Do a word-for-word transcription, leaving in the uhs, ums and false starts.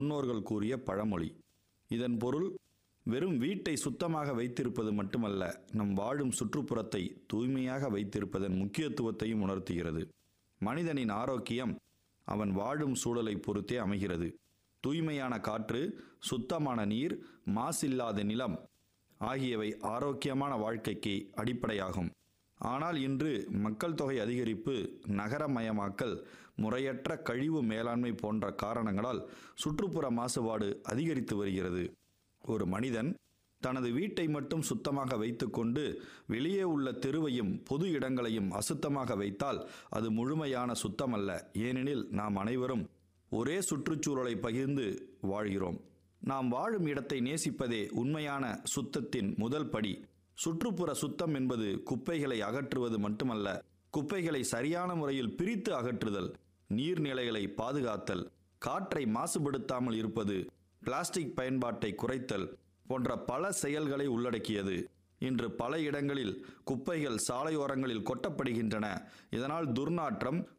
முன்னோர்கள் கூறிய பழமொழி. இதன் பொருள் வெறும் வீட்டை சுத்தமாக வைத்திருப்பது மட்டுமல்ல, நம் வாழும் சுற்றுப்புறத்தை தூய்மையாக வைத்திருப்பதன் முக்கியத்துவத்தையும் உணர்த்துகிறது. மனிதனின் ஆரோக்கியம் அவன் வாழும் சூழலை பொறுத்தே அமைகிறது. தூய்மையான காற்று, சுத்தமான நீர், மாசில்லாத நிலம் ஆகியவை ஆரோக்கியமான வாழ்க்கைக்கு அடிப்படையாகும். ஆனால் இன்று மக்கள் தொகை அதிகரிப்பு, நகரமயமாக்கல், முறையற்ற கழிவு மேலாண்மை போன்ற காரணங்களால் சுற்றுப்புற மாசுபாடு அதிகரித்து வருகிறது. ஒரு மனிதன் தனது வீட்டை மட்டும் சுத்தமாக வைத்துக்கொண்டு வெளியே உள்ள தெருவையும் பொது இடங்களையும் அசுத்தமாக வைத்தால் அது முழுமையான சுத்தமல்ல. ஏனெனில் நாம் அனைவரும் ஒரே சுற்றுச்சூழலை பகிர்ந்து வாழ்கிறோம். நாம் வாழும் இடத்தை நேசிப்பதே உண்மையான சுத்தத்தின் முதல் படி. சுற்றுப்புற சுத்தம் என்பது குப்பைகளை அகற்றுவது மட்டுமல்ல, குப்பைகளை சரியான முறையில் பிரித்து அகற்றுதல், நீர்நிலைகளை பாதுகாத்தல், காற்றை மாசுபடுத்தாமல் இருப்பது, பிளாஸ்டிக் பயன்பாட்டை குறைத்தல் போன்ற பல செயல்களை உள்ளடக்கியது. இன்று பல இடங்களில் குப்பைகள் சாலையோரங்களில் கொட்டப்படுகின்றன. இதனால் துர்நாற்றம்,